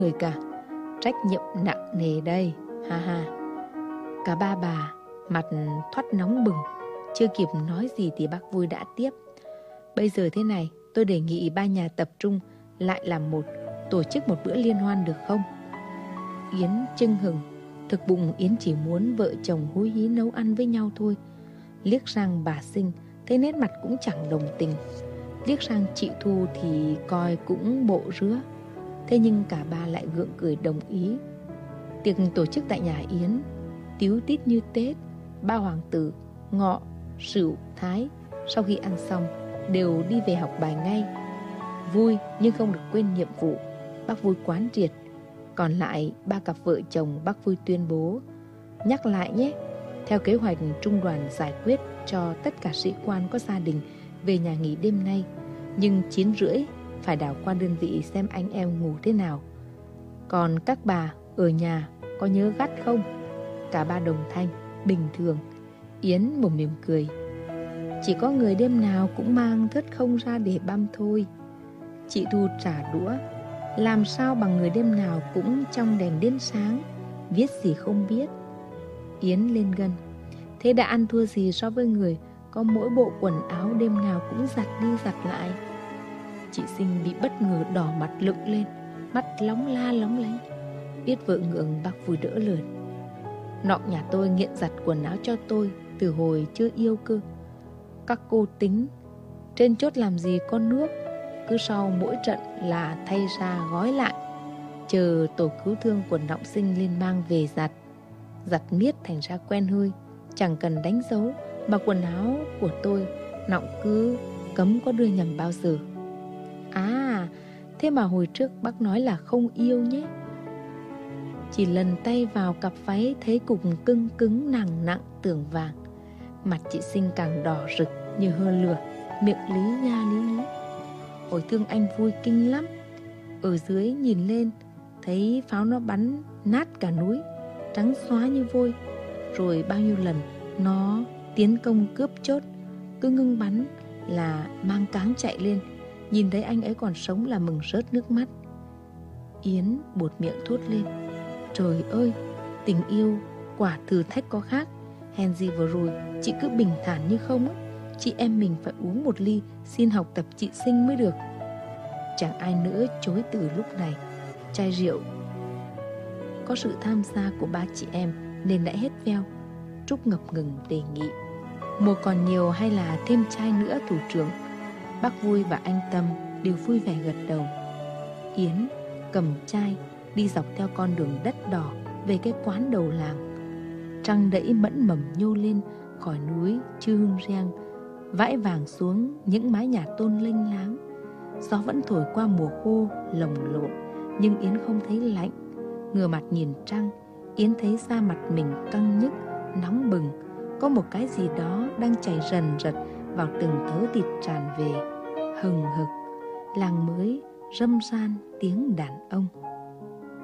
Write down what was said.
người cả. Trách nhiệm nặng nề đây, ha ha. Cả ba bà mặt thoát nóng bừng. Chưa kịp nói gì thì bác Vui đã tiếp. Bây giờ thế này, tôi đề nghị ba nhà tập trung lại làm một, tổ chức một bữa liên hoan được không? Yến chưng hừng. Thực bụng Yến chỉ muốn vợ chồng húi hí nấu ăn với nhau thôi. Liếc sang bà Sinh, thấy nét mặt cũng chẳng đồng tình. Liếc sang chị Thu thì coi cũng bộ rứa. Thế nhưng cả ba lại gượng cười đồng ý. Tiệc tổ chức tại nhà Yến, tíu tít như Tết. Ba hoàng tử, Ngọ, Sửu, Thái sau khi ăn xong đều đi về học bài ngay. Vui nhưng không được quên nhiệm vụ, bác Vui quán triệt. Còn lại ba cặp vợ chồng bác Vui tuyên bố: nhắc lại nhé, theo kế hoạch trung đoàn giải quyết cho tất cả sĩ quan có gia đình về nhà nghỉ đêm nay. Nhưng 9:30 phải đảo qua đơn vị xem anh em ngủ thế nào. Còn các bà ở nhà có nhớ gắt không? Cả ba đồng thanh: bình thường. Yến mỉm cười: chỉ có người đêm nào cũng mang thớt không ra để băm thôi. Chị Thu trả đũa: làm sao bằng người đêm nào cũng trong đèn đến sáng, viết gì không biết. Yến lên gân: thế đã ăn thua gì so với người có mỗi bộ quần áo đêm nào cũng giặt đi giặt lại. Chị Sinh bị bất ngờ đỏ mặt lựng lên, mắt lóng la lóng lánh. Biết vợ ngượng, bác Vui đỡ lời: nọ nhà tôi nghiện giặt quần áo cho tôi từ hồi chưa yêu cơ. Các cô tính trên chốt làm gì có nước, cứ sau mỗi trận là thay ra gói lại, chờ tổ cứu thương của Nọng Sinh lên mang về giặt. Giặt miết thành ra quen hơi, chẳng cần đánh dấu, mà quần áo của tôi Nọng cứ cấm có đưa nhầm bao giờ. À, thế mà hồi trước bác nói là không yêu nhé. Chỉ lần tay vào cặp váy thấy cục cưng cứng nặng nặng tưởng vàng. Mặt chị Sinh càng đỏ rực như hơ lửa, miệng lý nha lý nhí: ôi thương anh Vui kinh lắm. Ở dưới nhìn lên thấy pháo nó bắn nát cả núi, trắng xóa như vôi. Rồi bao nhiêu lần nó tiến công cướp chốt, cứ ngưng bắn là mang cáng chạy lên. Nhìn thấy anh ấy còn sống là mừng rớt nước mắt. Yến buột miệng thốt lên: trời ơi, tình yêu quả thử thách có khác. Hèn gì vừa rồi chị cứ bình thản như không á. Chị em mình phải uống một ly xin học tập chị Sinh mới được. Chẳng ai nữa chối từ lúc này. Chai rượu có sự tham gia của ba chị em nên đã hết veo. Trúc ngập ngừng đề nghị: mùa còn nhiều hay là thêm chai nữa thủ trưởng? Bác Vui và anh Tâm đều vui vẻ gật đầu. Yến cầm chai đi dọc theo con đường đất đỏ về cái quán đầu làng. Trăng đẫy mẫn mầm nhô lên khỏi núi Chư Hương Reng, vãi vàng xuống những mái nhà tôn lênh láng. Gió vẫn thổi qua mùa khô lồng lộn, nhưng Yến không thấy lạnh. Ngửa mặt nhìn trăng, Yến thấy da mặt mình căng nhức, nóng bừng. Có một cái gì đó đang chảy rần rật vào từng thớ thịt tràn về, hừng hực. Làng mới râm ran tiếng đàn ông.